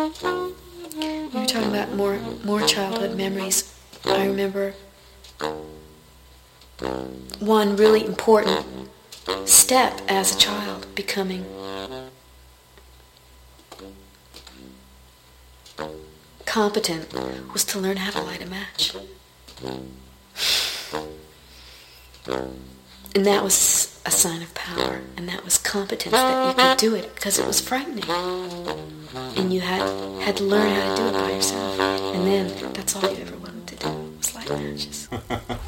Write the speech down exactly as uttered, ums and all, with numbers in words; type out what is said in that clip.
You were talking about more, more childhood memories. I remember one really important step as a child becoming competent was to learn how to light a match. And that was a sign of power, and that was competence, that you could do it, because it was frightening. And you had had to learn how to do it by yourself. And then that's all you ever wanted to do was light matches.